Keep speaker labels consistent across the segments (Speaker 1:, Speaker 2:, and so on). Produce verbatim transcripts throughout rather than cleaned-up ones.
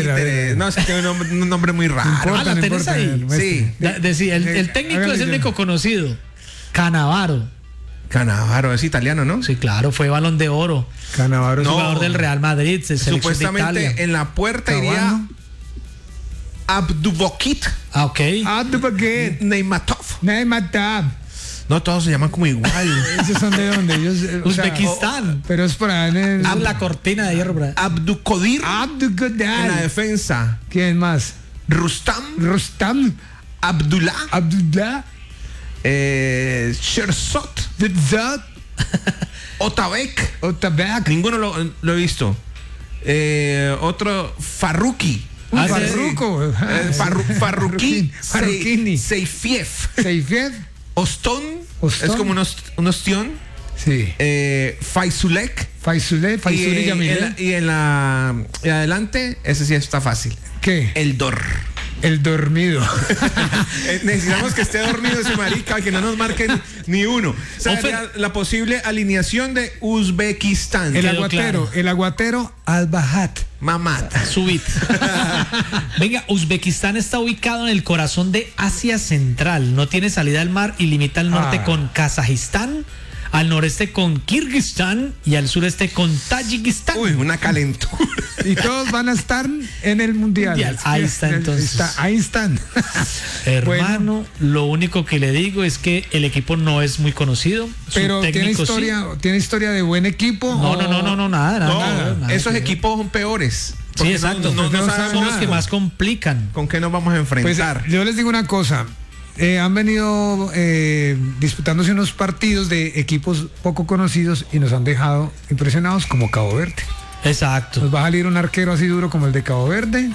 Speaker 1: ver, a ver.
Speaker 2: No, es que tiene un nombre, un nombre muy raro.
Speaker 1: No importa,
Speaker 3: Ah, ¿la
Speaker 1: no
Speaker 3: tenés
Speaker 1: importa,
Speaker 3: ahí?
Speaker 1: muestre.
Speaker 2: Sí.
Speaker 3: Da- decí, el, el técnico
Speaker 1: Hágale
Speaker 3: es el
Speaker 1: yo.
Speaker 3: único conocido. Canavaro.
Speaker 2: Cannavaro, es italiano, ¿no?
Speaker 3: Sí, claro, fue Balón de Oro.
Speaker 1: Cannavaro.
Speaker 2: No.
Speaker 3: Jugador del Real Madrid, de selección de
Speaker 2: Supuestamente
Speaker 3: Italia.
Speaker 2: en la puerta iría
Speaker 1: Cavano.
Speaker 2: Abdubokit
Speaker 3: Ah, ok.
Speaker 1: Ah, ¿tú para qué?
Speaker 2: Neymatov.
Speaker 1: Nadie mata.
Speaker 2: No, todos se llaman como igual.
Speaker 1: ¿Esos son de dónde? Ellos, eh, o sea,
Speaker 3: Uzbekistán.
Speaker 1: pero es por allá en el...
Speaker 3: Esa es la cortina de hierro, bro.
Speaker 2: Abdukodir
Speaker 1: Abdulkader.
Speaker 2: en la defensa.
Speaker 1: ¿Quién más?
Speaker 2: Rustam,
Speaker 1: Rustam.
Speaker 2: Abdullah,
Speaker 1: Abdullah.
Speaker 2: eh, Sherzot,
Speaker 1: Zat.
Speaker 2: Otabek.
Speaker 1: Otabak.
Speaker 2: Ninguno lo, lo he visto. Eh, otro, Farruki.
Speaker 1: Uy,
Speaker 3: Ah, sí.
Speaker 1: Farruko.
Speaker 2: Eh, Farru, Farruki.
Speaker 1: Farrukini.
Speaker 2: Seifiev.
Speaker 1: Seifiev.
Speaker 2: Oston.
Speaker 1: Ostón.
Speaker 2: Es como un, ost- un ostión.
Speaker 1: Sí.
Speaker 2: Eh, Faisulek.
Speaker 1: Faisule, Faisule
Speaker 2: y, eh,
Speaker 1: Yamile.
Speaker 2: en la- y en la y adelante, ese sí está fácil.
Speaker 1: ¿Qué?
Speaker 2: El Dor.
Speaker 1: El dormido.
Speaker 2: Eh, necesitamos que esté dormido ese marica, que no nos marquen ni uno. O sea,
Speaker 3: Ofe-
Speaker 2: sería la posible alineación de Uzbekistán.
Speaker 1: El
Speaker 3: Quedó
Speaker 1: aguatero.
Speaker 3: claro.
Speaker 1: El aguatero Al-Bahat.
Speaker 2: Mamá.
Speaker 3: Subit. Venga, Uzbekistán está ubicado en el corazón de Asia Central. No tiene salida al mar y limita al norte
Speaker 1: Ah.
Speaker 3: con Kazajistán, al noreste con Kirguistán y al sureste con Tayikistán.
Speaker 2: Uy, una calentura.
Speaker 1: Y todos van a estar en el mundial.
Speaker 3: Mundial. Ahí está, entonces.
Speaker 1: Está- ahí están.
Speaker 3: Hermano, lo único que le digo es que el equipo no es muy conocido. Su
Speaker 1: Pero tiene
Speaker 3: técnico sí.
Speaker 1: historia, tiene historia de buen equipo.
Speaker 3: No,
Speaker 1: o-
Speaker 3: no, no, no, no, nada, nada.
Speaker 2: No,
Speaker 3: nada, nada
Speaker 2: esos
Speaker 3: que ver.
Speaker 2: equipos son peores.
Speaker 3: Sí,
Speaker 2: Porque
Speaker 3: exacto.
Speaker 2: No, no- no
Speaker 1: No
Speaker 2: sabemos
Speaker 3: Son los que
Speaker 2: con-
Speaker 3: más complican.
Speaker 2: con qué nos vamos a
Speaker 1: Pues
Speaker 2: enfrentar.
Speaker 1: yo les digo una cosa. Eh, han venido eh, disputándose unos partidos de equipos poco conocidos y nos han dejado impresionados como Cabo Verde.
Speaker 3: Exacto.
Speaker 1: Nos va a salir un arquero así duro como el de Cabo Verde,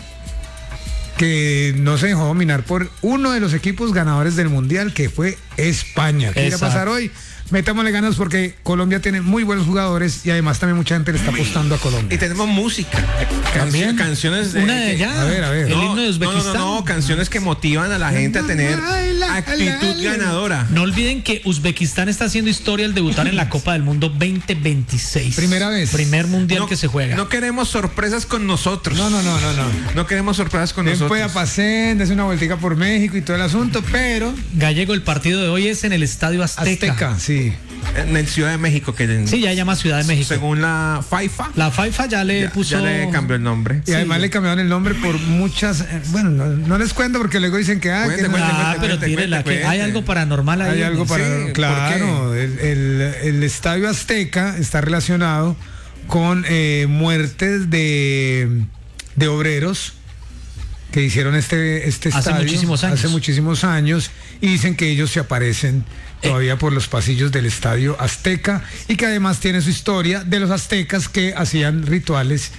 Speaker 1: que no se dejó dominar por uno de los equipos ganadores del Mundial, que fue España. ¿Qué irá a
Speaker 3: Exacto.
Speaker 1: pasar hoy? Metámosle ganas porque Colombia tiene muy buenos jugadores y además también mucha gente le está apostando a
Speaker 2: Y
Speaker 1: Colombia.
Speaker 2: tenemos música.
Speaker 1: También.
Speaker 2: Canciones de.
Speaker 3: Una de
Speaker 2: que-
Speaker 3: allá.
Speaker 1: a ver, a ver.
Speaker 3: El
Speaker 2: No,
Speaker 3: himno de
Speaker 2: no,
Speaker 3: Uzbekistán.
Speaker 2: no, no, canciones que motivan a la gente a tener actitud ganadora.
Speaker 3: No olviden que Uzbekistán está haciendo historia al debutar en la Copa del Mundo veinte veintiséis.
Speaker 1: Primera vez.
Speaker 3: Primer mundial
Speaker 2: No-
Speaker 3: que se juega.
Speaker 2: No queremos sorpresas con nosotros.
Speaker 1: No, no, no, no, no.
Speaker 2: No queremos sorpresas con
Speaker 1: Después
Speaker 2: nosotros.
Speaker 1: a Pacén, des una vueltica por México y todo el asunto, pero
Speaker 3: Gallego, el partido de hoy es en el Estadio Azteca.
Speaker 1: Azteca, sí.
Speaker 2: En el Ciudad de México, que
Speaker 3: Sí, ya llama Ciudad de México.
Speaker 2: según la FIFA,
Speaker 3: La FIFA ya le
Speaker 2: ya,
Speaker 3: puso.
Speaker 2: ya le cambió el nombre.
Speaker 1: Y además le cambiaron el nombre por muchas. eh, bueno, no, no les cuento porque luego dicen que. Ah,
Speaker 2: Cuente,
Speaker 1: que no-
Speaker 2: cuente,
Speaker 3: Ah, pero
Speaker 2: cuente,
Speaker 3: tírela,
Speaker 2: cuente,
Speaker 3: que hay
Speaker 2: cuente.
Speaker 3: algo paranormal ahí.
Speaker 1: Hay algo para.
Speaker 2: Sí, ¿por
Speaker 1: claro, el, el- el Estadio Azteca está relacionado con eh, muertes de, de obreros que hicieron este, este
Speaker 3: Hace
Speaker 1: estadio
Speaker 3: muchísimos años.
Speaker 1: hace muchísimos años y dicen que ellos se aparecen todavía por los pasillos del Estadio Azteca y que además tiene su historia de los aztecas que hacían rituales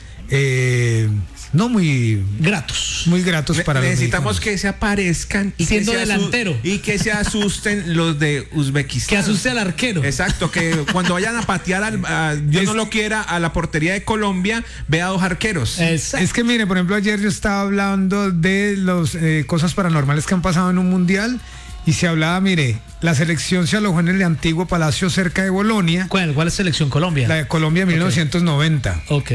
Speaker 1: eh, no muy,
Speaker 3: Gratos.
Speaker 1: muy gratos
Speaker 2: Ne-
Speaker 1: para los
Speaker 2: Necesitamos
Speaker 1: mexicanos.
Speaker 2: que se aparezcan y
Speaker 3: Siendo
Speaker 2: que se asu-
Speaker 3: delantero.
Speaker 2: y que se asusten los de Uzbekistán.
Speaker 3: Que asuste al arquero.
Speaker 2: Exacto, que cuando vayan a patear, al, a- Dios
Speaker 1: Es-
Speaker 2: no lo quiera, a la portería de Colombia, vea dos arqueros.
Speaker 3: Exacto.
Speaker 1: Es que mire, por ejemplo, ayer yo estaba hablando de las cosas paranormales que han pasado en un mundial y se hablaba, mire, la selección se alojó en el antiguo palacio cerca de Bolonia,
Speaker 3: ¿Cuál, cuál es Selección Colombia?
Speaker 1: la de Colombia de mil novecientos noventa.
Speaker 3: Ok.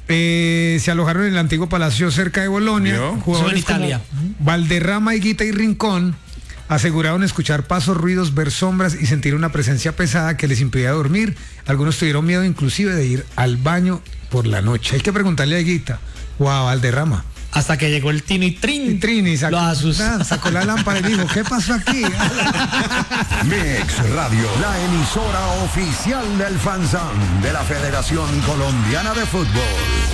Speaker 1: Eh, se alojaron en el antiguo palacio cerca de Bolonia.
Speaker 2: ¿Vio?
Speaker 1: Jugadores
Speaker 3: Son en Italia.
Speaker 1: como Valderrama, Higuita y Rincón aseguraron escuchar pasos, ruidos, ver sombras y sentir una presencia pesada que les impedía dormir. Algunos tuvieron miedo inclusive de ir al baño por la noche. Hay que preguntarle a Higuita o a Valderrama.
Speaker 3: Hasta que llegó el Tino y Trin.
Speaker 1: Y Trini sacó,
Speaker 3: Lo asustó.
Speaker 1: ah, sacó la lámpara y dijo, ¿qué pasó aquí?
Speaker 4: Mix Radio, la emisora oficial del Fanzán de la Federación Colombiana de Fútbol.